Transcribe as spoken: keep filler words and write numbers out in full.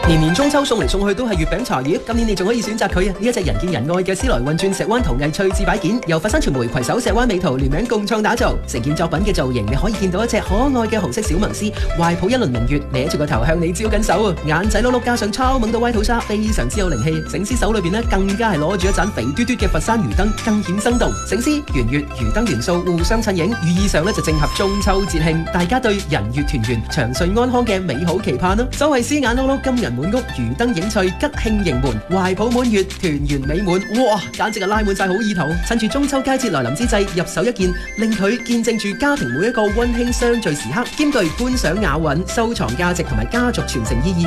年年中秋送嚟送去都係月餅茶葉，今年你仲可以選擇佢啊！呢一隻人見人愛嘅斯萊運轉石灣陶藝趣致擺件，由佛山傳媒攜手石灣美圖聯名共創打造。成件作品嘅造型，你可以見到一隻可愛嘅紅色小萌絲，懷抱一輪明月，捏住個頭向你招緊手啊！眼仔碌碌加上超萌到歪土沙，非常之有靈氣。醒獅手裏邊呢，更加係攞住一盞肥嘟嘟嘅佛山魚燈，更顯生動。醒獅、圓月、魚燈元素互相襯映，寓意上呢就正合中秋節慶，大家對人月團圓、長順安康嘅美好期盼啦！周慧思眼碌碌，金銀滿屋，魚燈影翠，吉慶迎門，懷抱滿月，團圓美滿。哇，簡直係拉滿晒好意頭！趁住中秋佳節來臨之際，入手一件，令佢見證住家庭每一個溫馨相聚時刻，兼具觀賞雅韻、收藏價值同埋家族傳承意義。